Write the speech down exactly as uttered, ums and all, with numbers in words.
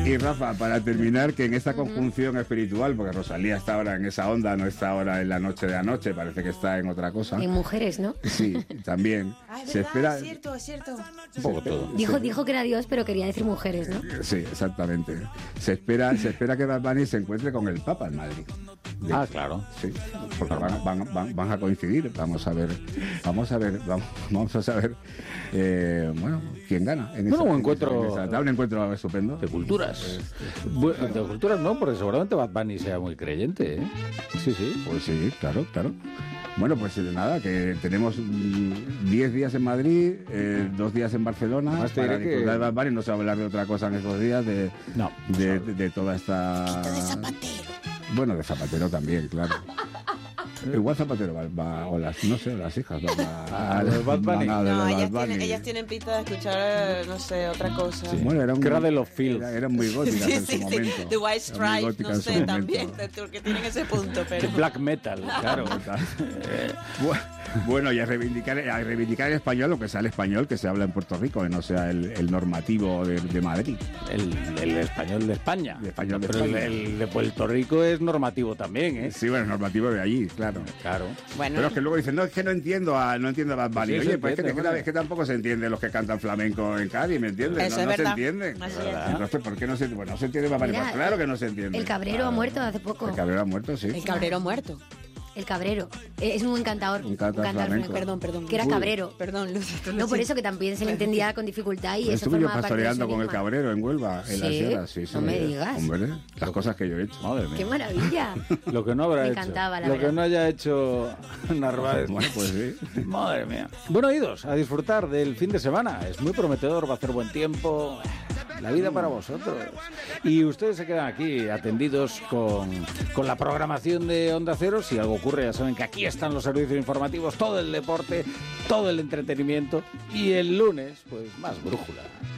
Y Rafa, para terminar, que en esta conjunción espiritual, porque Rosalía está ahora en esa onda, no está ahora en la noche de anoche, parece que está en otra cosa. En mujeres, ¿no? Sí, también. Ah, es se verdad, espera... es cierto, es cierto. Un poco todo. Dijo, Sí. dijo que era Dios, pero quería decir mujeres, ¿no? Sí, exactamente. Se espera, se espera que Bad Bunny se encuentre con el Papa en Madrid. De Ah, hecho, claro. Sí, porque van, van, van, van a coincidir. Vamos a ver, vamos a ver, vamos, vamos a saber, eh, bueno, quién gana. En Bueno, esa- un en encuentro- esa- en esa- un encuentro estupendo. De culturas. Bu- De culturas no, porque seguramente Bad Bunny sea muy creyente, ¿eh? Sí, sí. Pues sí, claro, claro. Bueno, pues eh, nada, que tenemos diez días en Madrid, eh, dos días en Barcelona. Más te Para diré que- disfrutar de Bad Bunny. No se va a hablar de otra cosa en estos días, de, No. de, de, de toda esta... De Zapatero. Bueno, de Zapatero también, claro. Igual Zapatero va, va- o las, no sé, las hijas van a, ¿A lo de Bad Bunny? van a- de No, Bad ellas Bunny. tienen, ellas tienen pinta de escuchar, eh, no sé, otra cosa. Bueno, eran, Cradle of Filth. era- eran muy góticas Sí, en sí, su sí. momento. The White Eran muy Stripe, góticas no en su sé, momento. también, porque tienen ese punto, pero... Black metal, claro. Bu- Bueno, y a reivindicar, a reivindicar el español, lo que sea el español que se habla en Puerto Rico, que no sea el, el normativo de, de Madrid. El, el español de España. El español de Pero el- España. el de Puerto Rico es normativo también, ¿eh? Sí, bueno, el normativo de allí, claro. Claro. Bueno, Pero es que luego dicen, no, es que no entiendo a, no entiendo a Bad Bunny. Sí, se Oye, pues es que, entiende, es que- hombre. es que tampoco se entiende los que cantan flamenco en Cádiz, ¿me entiendes? Eso no es no se verdad. entienden. Así es. Entonces, ¿por qué no se, pues no se entiende Bad Bunny? Mira, Pues claro que no se entiende. El Cabrero ha muerto hace poco. El Cabrero ha muerto, sí. el cabrero muerto. El Cabrero. Eh, Es un buen cantador. Un cantador flamenco. Perdón, perdón. Que era Uy. cabrero. Perdón, lo siento, lo No, por siento. eso que también se le entendía con dificultad y eso Estuve yo forma parte de pastoreando su con el enigma. Cabrero en Huelva, en la ¿Sí? sierra. Sí, sí, No me oye, digas. Hombre, las cosas que yo he hecho. Madre mía. ¡Qué maravilla! Lo que no habrá Me hecho. encantaba, la Lo verdad. que no haya hecho Narváez. Bueno, pues sí. Madre mía. Bueno, oídos, a disfrutar del fin de semana. Es muy prometedor, va a hacer buen tiempo. La vida para vosotros. Y ustedes se quedan aquí atendidos con, con la programación de Onda Cero. Si algo ocurre, ya saben que aquí están los servicios informativos, todo el deporte, todo el entretenimiento. Y el lunes, pues más brújula.